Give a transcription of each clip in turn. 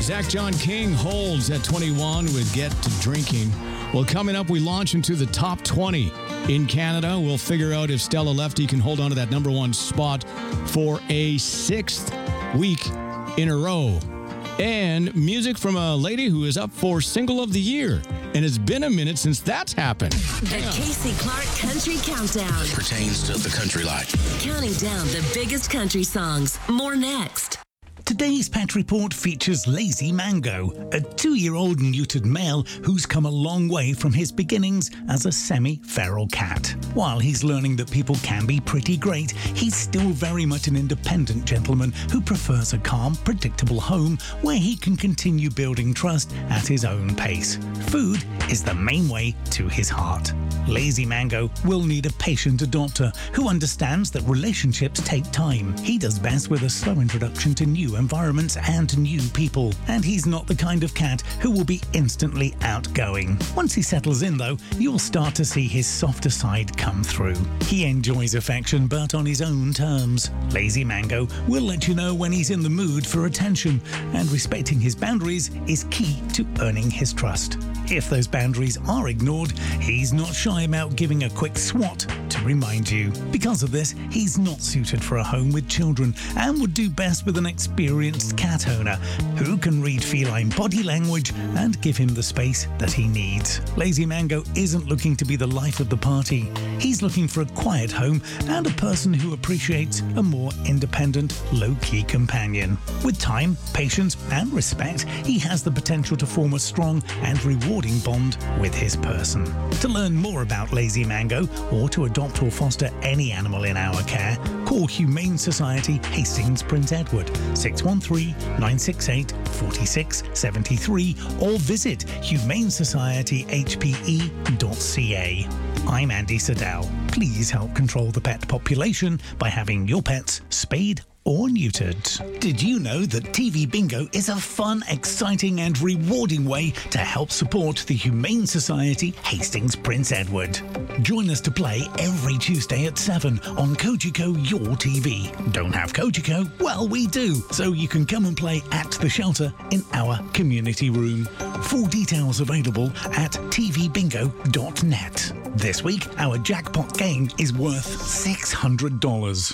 Zach John King holds at 21 with Get to Drinking. Well, coming up, we launch into the top 20 in Canada. We'll figure out if Stella Lefty can hold on to that number one spot for a 6th week in a row. And music from a lady who is up for Single of the Year. And it's been a minute since that's happened. The Casey Clark Country Countdown. Pertains to the country life. Counting down the biggest country songs. More next. Today's Pet Report features Lazy Mango, a 2-year-old neutered male who's come a long way from his beginnings as a semi-feral cat. While he's learning that people can be pretty great, he's still very much an independent gentleman who prefers a calm, predictable home where he can continue building trust at his own pace. Food is the main way to his heart. Lazy Mango will need a patient adopter who understands that relationships take time. He does best with a slow introduction to new environments and new people, and he's not the kind of cat who will be instantly outgoing. Once he settles in, though, you'll start to see his softer side come through. He enjoys affection, but on his own terms. Lazy Mango will let you know when he's in the mood for attention, and respecting his boundaries is key to earning his trust. If those boundaries are ignored, he's not shy about giving a quick swat to remind you. Because of this, he's not suited for a home with children and would do best with an experienced cat owner who can read feline body language and give him the space that he needs. Lazy Mango isn't looking to be the life of the party. He's looking for a quiet home and a person who appreciates a more independent, low-key companion. With time, patience, and respect, he has the potential to form a strong and rewarding bond with his person. To learn more about Lazy Mango or to adopt or foster any animal in our care, call Humane Society Hastings Prince Edward 613-968-4673 or visit humanesocietyhpe.ca. I'm Andy Siddell. Please help control the pet population by having your pets spayed or neutered. Did you know that TV Bingo is a fun, exciting and rewarding way to help support the Humane Society Hastings Prince Edward? Join us to play every Tuesday at 7 on Kojiko Your TV. Don't have Kojiko? Well, we do, so you can come and play at the shelter in our community room. Full details available at tvbingo.net. This week, our jackpot game is worth $600.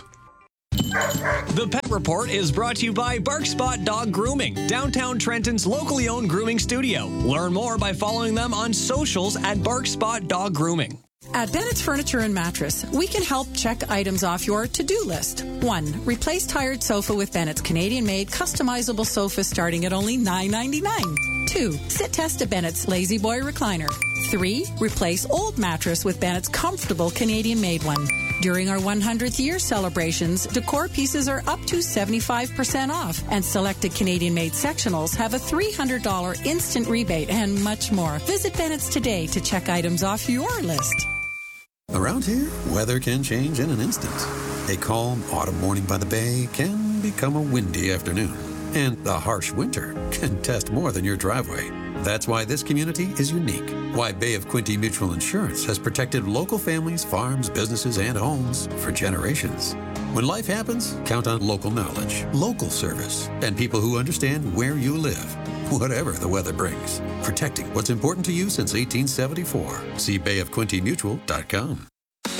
The Pet Report is brought to you by Barkspot Dog Grooming, downtown Trenton's locally owned grooming studio. Learn more by following them on socials at Barkspot Dog Grooming. At Bennett's Furniture and Mattress, we can help check items off your to-do list. 1. Replace tired sofa with Bennett's Canadian-made customizable sofa starting at only $9.99. 2. Sit test a Bennett's Lazy Boy recliner. 3. Replace old mattress with Bennett's comfortable Canadian-made one. During our 100th year celebrations, decor pieces are up to 75% off, and selected Canadian-made sectionals have a $300 instant rebate and much more. Visit Bennett's today to check items off your list. Around here, weather can change in an instant. A calm autumn morning by the bay can become a windy afternoon. And a harsh winter can test more than your driveway. That's why this community is unique. Why Bay of Quinte Mutual Insurance has protected local families, farms, businesses, and homes for generations. When life happens, count on local knowledge, local service, and people who understand where you live, whatever the weather brings. Protecting what's important to you since 1874. See bayofquintemutual.com.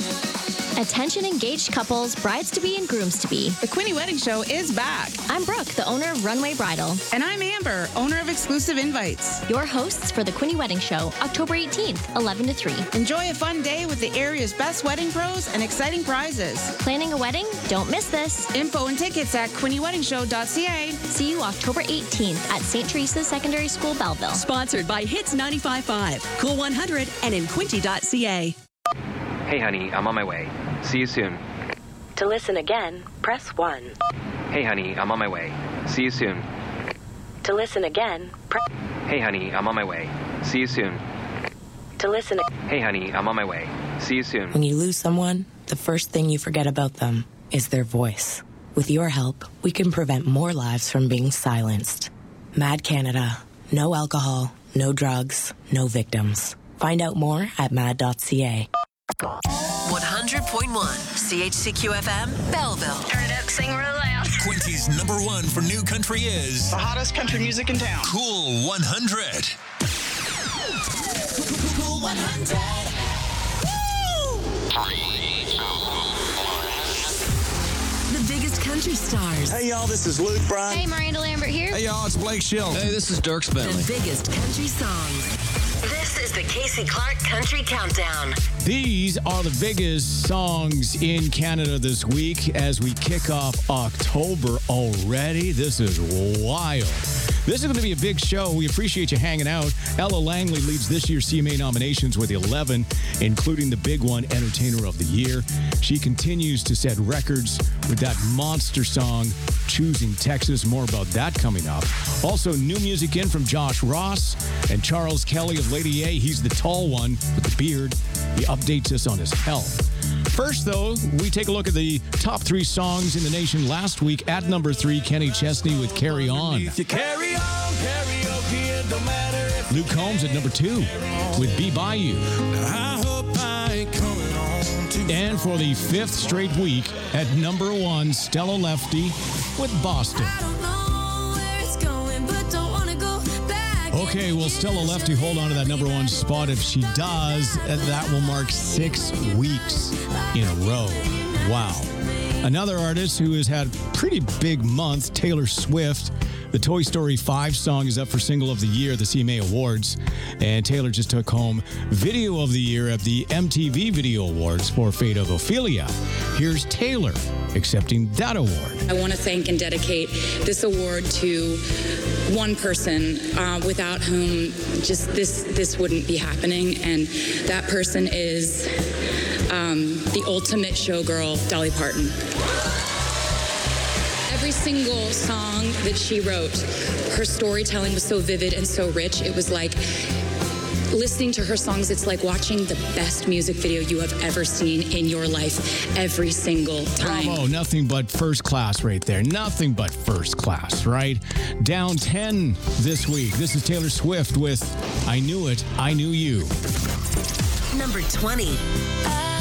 Attention engaged couples, brides-to-be and grooms-to-be. The Quinte Wedding Show is back. I'm Brooke, the owner of Runway Bridal. And I'm Amber, owner of Exclusive Invites. Your hosts for the Quinte Wedding Show, October 18th, 11 to 3. Enjoy a fun day with the area's best wedding pros and exciting prizes. Planning a wedding? Don't miss this. Info and tickets at quinteweddingshow.ca. See you October 18th at St. Teresa's Secondary School, Belleville. Sponsored by Hits 95.5, Cool 100, and in Quinte.ca. Hey, honey, I'm on my way. See you soon. To listen again, press 1. Hey, honey, I'm on my way. See you soon. To listen again, press... Hey, honey, I'm on my way. See you soon. To listen... Hey, honey, I'm on my way. See you soon. When you lose someone, the first thing you forget about them is their voice. With your help, we can prevent more lives from being silenced. Mad Canada. No alcohol, no drugs, no victims. Find out more at mad.ca. 100.1 CHCQ FM, Belleville. Turn it up, sing real loud. Quincy's number one for new country is the hottest country music in town. Cool 100. Cool 100. The biggest country stars. Hey, y'all, this is Luke Bryan. Hey, Miranda Lambert here. Hey, y'all, it's Blake Shelton. Hey, this is Dirk Bentley. The biggest country songs. This is the Casey Clark Country Countdown. These are the biggest songs in Canada this week as we kick off October already. This is wild. This is going to be a big show. We appreciate you hanging out. Ella Langley leads this year's CMA nominations with 11, including the big one, Entertainer of the Year. She continues to set records with that monster song, Choosing Texas. More about that coming up. Also, new music in from Josh Ross and Charles Kelly of Lady A. He's the tall one with the beard. He updates us on his health. First, though, we take a look at the top 3 songs in the nation last week. At number 3, Kenny Chesney with Carry On. You carry on, karaoke, it don't matter if Luke Combs at number 2 with Be By You. I hope I ain't coming on too And for the 5th straight week, at number 1, Stella Lefty with Boston. Okay, will Stella Lefty hold on to that number 1 spot? If she does, that will mark 6 weeks in a row. Wow. Another artist who has had a pretty big month, Taylor Swift. The Toy Story 5 song is up for Single of the Year at the CMA Awards. And Taylor just took home Video of the Year at the MTV Video Awards for Fate of Ophelia. Here's Taylor accepting that award. I want to thank and dedicate this award to one person without whom just this wouldn't be happening. And that person is the ultimate showgirl, Dolly Parton. Every single song that she wrote, her storytelling was so vivid and so rich. It was like listening to her songs, it's like watching the best music video you have ever seen in your life every single time. Bravo, nothing but first class right there. Nothing but first class, right? Down 10 this week. This is Taylor Swift with I Knew It, I Knew You. Number 20.